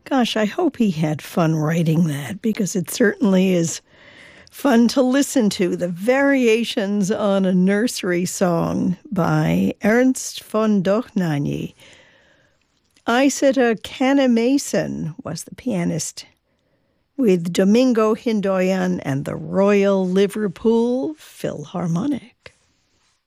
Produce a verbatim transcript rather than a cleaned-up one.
Gosh, I hope he had fun writing that, because it certainly is fun to listen to. The Variations on a Nursery Song by Ernst von Dohnanyi. Isata Canna-Mason was the pianist, with Domingo Hindoyan and the Royal Liverpool Philharmonic.